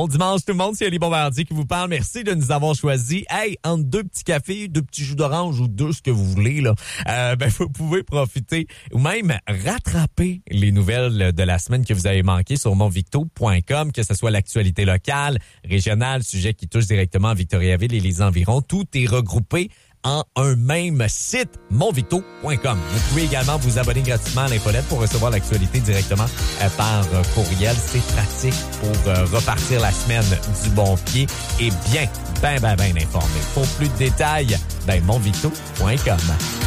Bon dimanche tout le monde, c'est Ali Bombardier qui vous parle. Merci de nous avoir choisis. Hey, entre 2 petits cafés, 2 petits jus d'orange ou 2, ce que vous voulez, là, vous pouvez profiter ou même rattraper les nouvelles de la semaine que vous avez manquées sur monvicto.com, que ce soit l'actualité locale, régionale, sujet qui touche directement à Victoriaville et les environs. Tout est regroupé en un même site, monvicto.com. Vous pouvez également vous abonner gratuitement à l'infolette pour recevoir l'actualité directement par courriel. C'est pratique pour repartir la semaine du bon pied et bien informé. Pour plus de détails, monvicto.com.